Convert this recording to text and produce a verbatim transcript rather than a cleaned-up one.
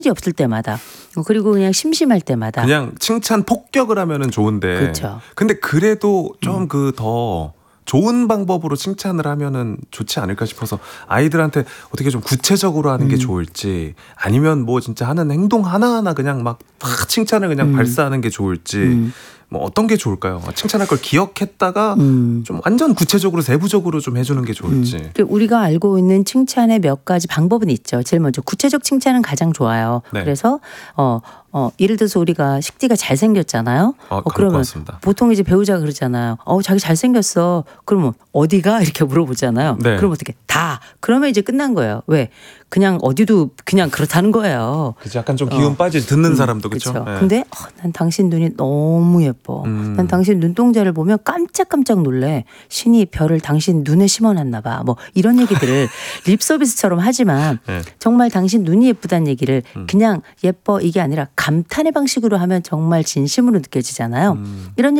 없을 때마다 그리고 그냥 심심할 때마다 그냥 칭찬 폭격을 하면은 좋은데 그렇죠. 근데 그래도 좀 음. 그 더 좋은 방법으로 칭찬을 하면은 좋지 않을까 싶어서 아이들한테 어떻게 좀 구체적으로 하는 게 음. 좋을지 아니면 뭐 진짜 하는 행동 하나하나 그냥 막 막 칭찬을 그냥 음. 발사하는 게 좋을지 음. 뭐 어떤 게 좋을까요? 칭찬할 걸 기억했다가 음. 좀 완전 구체적으로 세부적으로 좀 해주는 게 좋을지. 음. 우리가 알고 있는 칭찬의 몇 가지 방법은 있죠. 제일 먼저 구체적 칭찬은 가장 좋아요. 네. 그래서 어, 어, 예를 들어서 우리가 식디가 잘생겼잖아요. 어, 어, 그러면 고맙습니다. 보통 이제 배우자가 그러잖아요. 어, 자기 잘생겼어. 그러면 어디가? 이렇게 물어보잖아요. 네. 그럼 어떻게? 다. 그러면 이제 끝난 거예요. 왜? 그냥 어디도 그냥 그렇다는 거예요. 그죠. 약간 좀 기운 어. 빠지 듣는 음, 사람도 그렇죠. 그쵸. 네. 근데 어, 난 당신 눈이 너무 예뻐. 음. 난 당신 눈동자를 보면 깜짝깜짝 놀래. 신이 별을 당신 눈에 심어놨나 봐. 뭐 이런 얘기들을 립 서비스처럼 하지만 네. 정말 당신 눈이 예쁘다는 얘기를 음. 그냥 예뻐 이게 아니라 감탄의 방식으로 하면 정말 진심으로 느껴지잖아요. 음. 이런